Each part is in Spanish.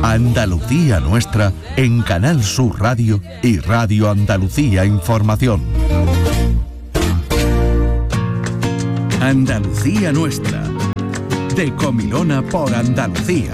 Andalucía Nuestra en Canal Sur Radio y Radio Andalucía Información. Andalucía Nuestra, de Comilona por Andalucía.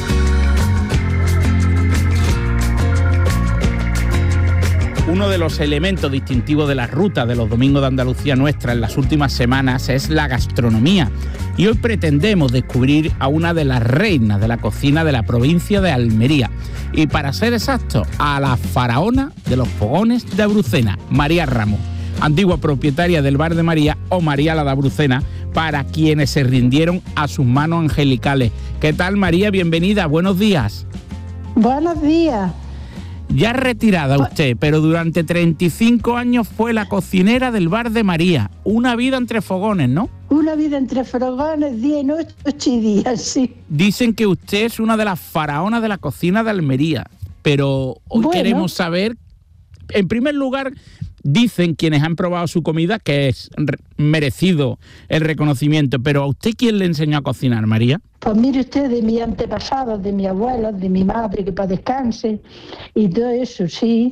Uno de los elementos distintivos de la ruta de los domingos de Andalucía Nuestra en las últimas semanas es la gastronomía. Y hoy pretendemos descubrir a una de las reinas de la cocina de la provincia de Almería. Y para ser exactos, a la faraona de los fogones de Abrucena, María Ramos, antigua propietaria del Bar de María o María la de Abrucena, para quienes se rindieron a sus manos angelicales. ¿Qué tal, María? Bienvenida, buenos días. Buenos días. Ya retirada usted, pero durante 35 años fue la cocinera del Bar de María. Una vida entre fogones, ¿no? Una vida entre fogones, día y noche y día, sí. Dicen que usted es una de las faraonas de la cocina de Almería, pero hoy queremos saber, en primer lugar, dicen quienes han probado su comida que es merecido el reconocimiento, pero ¿a usted quién le enseñó a cocinar, María? Pues mire usted, de mis antepasados, de mi abuela, de mi madre, que para descanse, y todo eso, sí.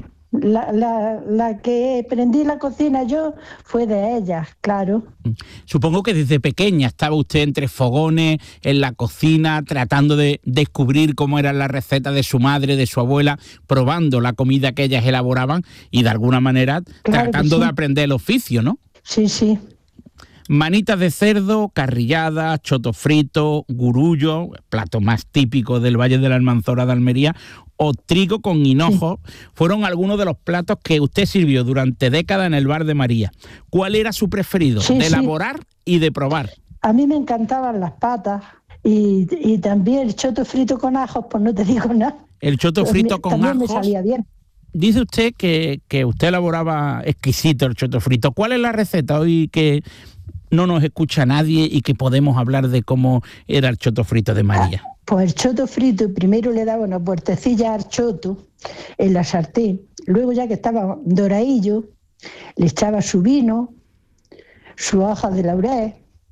La que aprendí la cocina yo fue de ella, claro. Supongo que desde pequeña estaba usted entre fogones, en la cocina, tratando de descubrir cómo eran las recetas de su madre, de su abuela, probando la comida que ellas elaboraban y de alguna manera tratando de aprender el oficio, ¿no? Sí, sí. Manitas de cerdo, carrillada, choto frito, gurullo, plato más típico del Valle de la Almanzora de Almería, o trigo con hinojo, fueron algunos de los platos que usted sirvió durante décadas en el Bar de María. ¿Cuál era su preferido de elaborar y de probar? A mí me encantaban las patas y también el choto frito con ajos, pues no te digo nada. El choto frito con ajos. También me salía bien. Dice usted que usted elaboraba exquisito el choto frito. ¿Cuál es la receta hoy que no nos escucha nadie y que podemos hablar de cómo era el choto frito de María? Pues el choto frito, primero le daba una puertecilla al choto en la sartén, luego ya que estaba doradillo, le echaba su vino, sus hojas de laurel,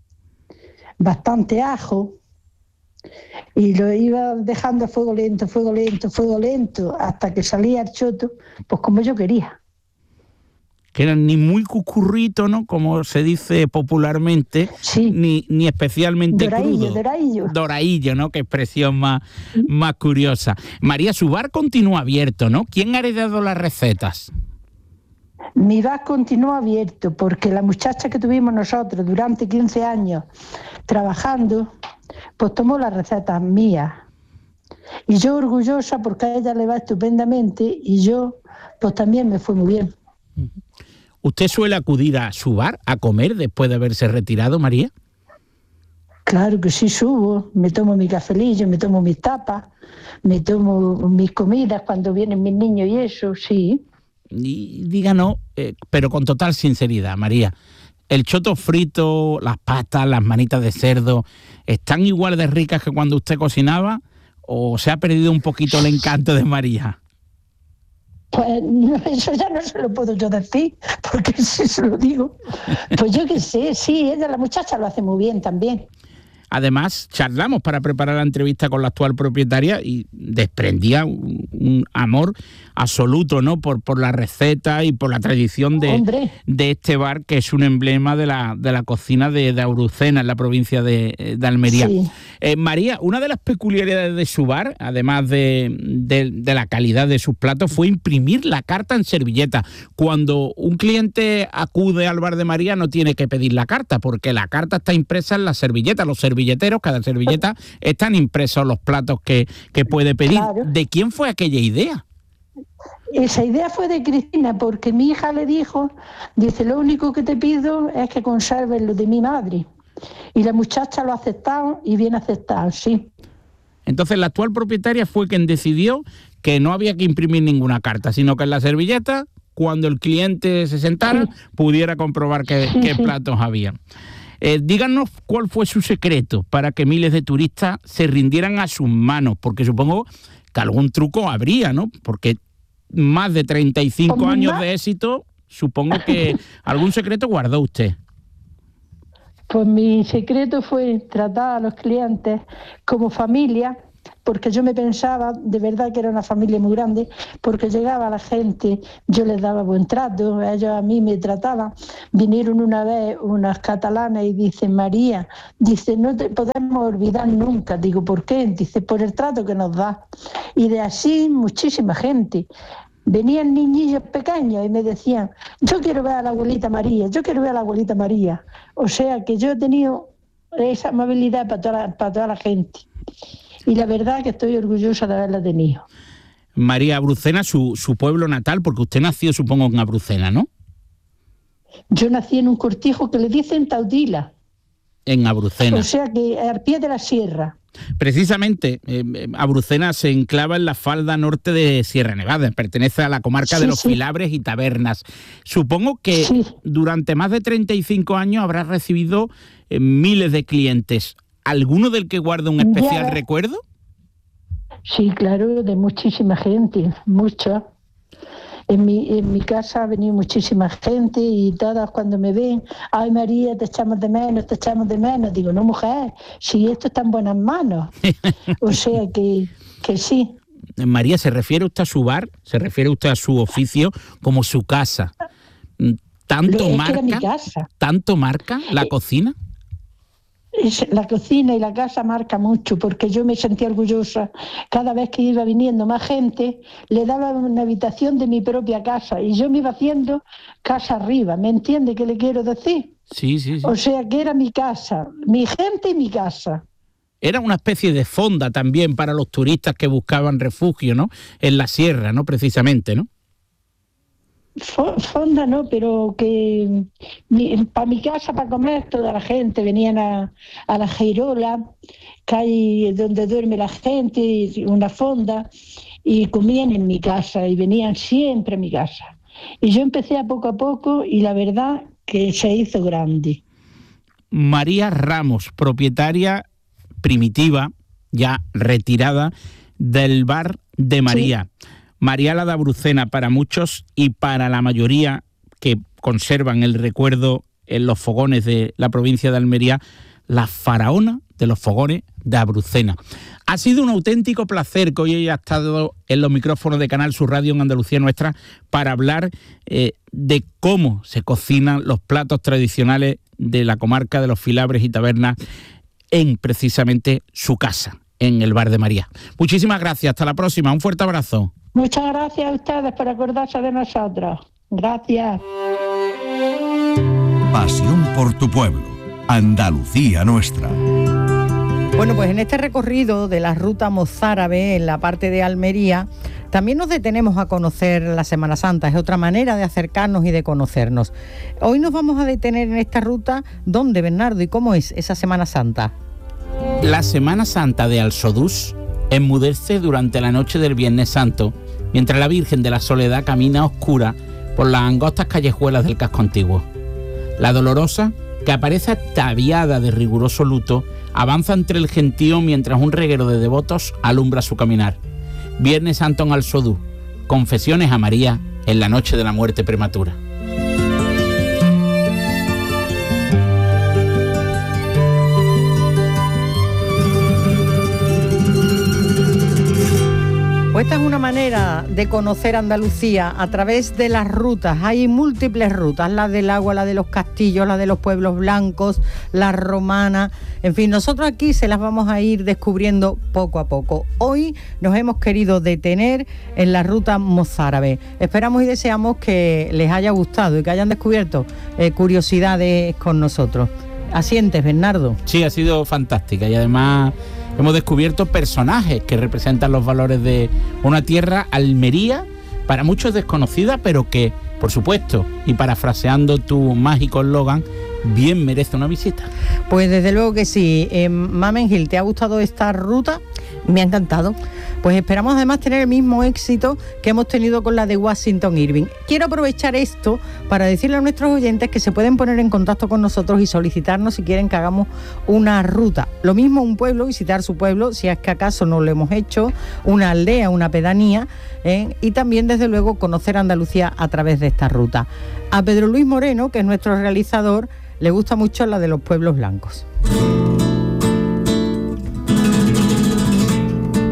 bastante ajo, y lo iba dejando a fuego lento, fuego lento, fuego lento, hasta que salía el choto, pues como yo quería. Que eran ni muy cucurrito, ¿no?, como se dice popularmente, sí, ni especialmente crudo. Doradillo, ¿no?, qué expresión más curiosa. María, su bar continúa abierto, ¿no? ¿Quién ha heredado las recetas? Mi bar continúa abierto porque la muchacha que tuvimos nosotros durante 15 años trabajando, pues tomó las recetas mías. Y yo orgullosa porque a ella le va estupendamente y yo pues también me fue muy bien. ¿Usted suele acudir a su bar a comer después de haberse retirado, María? Claro que sí, subo, me tomo mi cafelillo, me tomo mis tapas, me tomo mis comidas cuando vienen mis niños y eso, sí. Y díganos, pero con total sinceridad, María, ¿el choto frito, las patas, las manitas de cerdo, están igual de ricas que cuando usted cocinaba o se ha perdido un poquito el encanto de María? Pues no, eso ya no se lo puedo yo decir, porque si se lo digo, pues yo qué sé, sí, ella, la muchacha lo hace muy bien también. Además, charlamos para preparar la entrevista con la actual propietaria y desprendía un amor absoluto, ¿no?, por la receta y por la tradición de este bar, que es un emblema de la cocina de Abrucena, en la provincia de Almería. Sí. María, una de las peculiaridades de su bar, además de la calidad de sus platos, fue imprimir la carta en servilleta. Cuando un cliente acude al Bar de María no tiene que pedir la carta, porque la carta está impresa en la servilleta. Los servilleteros, cada servilleta, están impresos los platos que puede pedir. Claro. ¿De quién fue aquella idea? Esa idea fue de Cristina, porque mi hija le dijo, dice, lo único que te pido es que conserves lo de mi madre. Y la muchacha lo ha aceptado y bien aceptado, sí. Entonces la actual propietaria fue quien decidió que no había que imprimir ninguna carta, sino que en la servilleta, cuando el cliente se sentara, pudiera comprobar qué platos había. Díganos cuál fue su secreto para que miles de turistas se rindieran a sus manos, porque supongo que algún truco habría, ¿no? Porque más de 35 años de éxito, supongo que algún secreto guardó usted. Pues mi secreto fue tratar a los clientes como familia porque yo me pensaba de verdad que era una familia muy grande, porque llegaba la gente, yo les daba buen trato, ellos a mí me trataban. Vinieron una vez unas catalanas y dicen, María, dice, no te podemos olvidar nunca. Digo, ¿por qué? Dice, por el trato que nos da. Y de así muchísima gente. Venían niñillos pequeños y me decían, yo quiero ver a la abuelita María, yo quiero ver a la abuelita María. O sea que yo he tenido esa amabilidad para toda la gente. Y la verdad que estoy orgullosa de haberla tenido. María, Abrucena, su pueblo natal, porque usted nació, supongo, en Abrucena, ¿no? Yo nací en un cortijo que le dicen Tautila. En Abrucena. O sea que al pie de la sierra. Precisamente, Abrucena se enclava en la falda norte de Sierra Nevada, pertenece a la comarca de los Filabres y Tabernas. Supongo que durante más de 35 años habrá recibido miles de clientes. ¿Alguno del que guarda un especial recuerdo? Sí, claro, de muchísima gente, mucha. En mi casa ha venido muchísima gente y todas cuando me ven, ay María, te echamos de menos, te echamos de menos. Digo, no mujer, si esto está en buenas manos. O sea que sí. María, ¿se refiere usted a su bar? ¿Se refiere usted a su oficio como su casa? ¿Tanto marca la cocina? La cocina y la casa marca mucho, porque yo me sentía orgullosa. Cada vez que iba viniendo más gente, le daba una habitación de mi propia casa y yo me iba haciendo casa arriba. ¿Me entiende qué le quiero decir? Sí. O sea que era mi casa, mi gente y mi casa. Era una especie de fonda también para los turistas que buscaban refugio, ¿no? En la sierra, ¿no? Precisamente, ¿no? Fonda no, pero que para mi casa, para comer, toda la gente venían a la Geirola, que hay donde duerme la gente, una fonda, y comían en mi casa y venían siempre a mi casa. Y yo empecé a poco y la verdad que se hizo grande. María Ramos, propietaria primitiva, ya retirada, del bar de María. Sí. María la de Abrucena para muchos y para la mayoría que conservan el recuerdo en los fogones de la provincia de Almería, la faraona de los fogones de Abrucena. Ha sido un auténtico placer que hoy haya estado en los micrófonos de Canal Sur Radio en Andalucía Nuestra para hablar de cómo se cocinan los platos tradicionales de la comarca de los Filabres y Tabernas en precisamente su casa, en el bar de María. Muchísimas gracias, hasta la próxima, un fuerte abrazo. Muchas gracias a ustedes por acordarse de nosotros. Gracias. Pasión por tu pueblo, Andalucía Nuestra. Bueno, pues en este recorrido de la ruta mozárabe en la parte de Almería, también nos detenemos a conocer la Semana Santa. Es otra manera de acercarnos y de conocernos. Hoy nos vamos a detener en esta ruta. ¿Dónde, Bernardo? ¿Y cómo es esa Semana Santa? La Semana Santa de Alsodús enmudece durante la noche del Viernes Santo, mientras la Virgen de la Soledad camina oscura por las angostas callejuelas del casco antiguo. La Dolorosa, que aparece ataviada de riguroso luto, avanza entre el gentío mientras un reguero de devotos alumbra su caminar. Viernes Santo en Alsodús, confesiones a María en la noche de la muerte prematura. Pues esta es una manera de conocer Andalucía a través de las rutas. Hay múltiples rutas, la del agua, la de los castillos, la de los pueblos blancos, la romana. En fin, nosotros aquí se las vamos a ir descubriendo poco a poco. Hoy nos hemos querido detener en la ruta mozárabe. Esperamos y deseamos que les haya gustado y que hayan descubierto curiosidades con nosotros. ¿Asientes, Bernardo? Sí, ha sido fantástica y además hemos descubierto personajes que representan los valores de una tierra, Almería, para muchos desconocida, pero que, por supuesto, y parafraseando tu mágico eslogan, bien merece una visita. Pues desde luego que sí. Mamen Gil, ¿te ha gustado esta ruta? Me ha encantado. Pues esperamos además tener el mismo éxito que hemos tenido con la de Washington Irving. Quiero aprovechar esto para decirle a nuestros oyentes que se pueden poner en contacto con nosotros y solicitarnos si quieren que hagamos una ruta. Lo mismo un pueblo, visitar su pueblo, si es que acaso no lo hemos hecho, una aldea, una pedanía, y también desde luego conocer Andalucía a través de esta ruta. A Pedro Luis Moreno, que es nuestro realizador, le gusta mucho la de los pueblos blancos.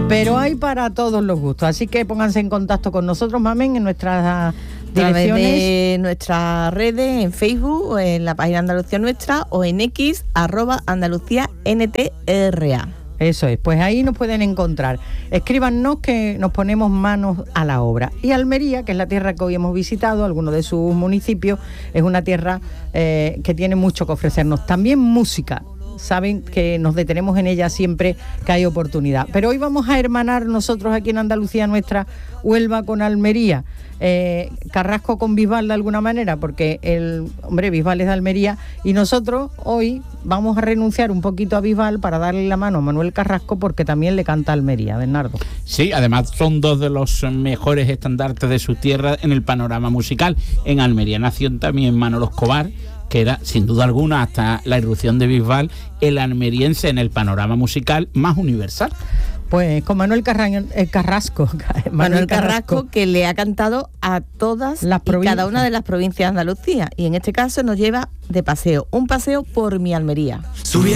Pero hay para todos los gustos, así que pónganse en contacto con nosotros, Mamen, en nuestras direcciones. De nuestras redes, en Facebook, en la página Andalucía Nuestra o en X, @AndalucíaNTRA. Eso es, pues ahí nos pueden encontrar. Escríbanos que nos ponemos manos a la obra. Y Almería, que es la tierra que hoy hemos visitado, algunos de sus municipios, es una tierra que tiene mucho que ofrecernos. También música. Saben que nos detenemos en ella siempre que hay oportunidad. Pero hoy vamos a hermanar nosotros aquí en Andalucía Nuestra, Huelva con Almería, Carrasco con Bisbal de alguna manera, porque Bisbal es de Almería, y nosotros hoy vamos a renunciar un poquito a Bisbal para darle la mano a Manuel Carrasco, porque también le canta a Almería, Bernardo. Sí, además son dos de los mejores estandartes de su tierra en el panorama musical. En Almería nació también Manolo Escobar, que era, sin duda alguna, hasta la irrupción de Bisbal, el almeriense en el panorama musical más universal. Pues con Manuel Carrasco. Manuel Carrasco, que le ha cantado a todas y cada una de las provincias de Andalucía. Y en este caso nos lleva de paseo, un paseo por mi Almería.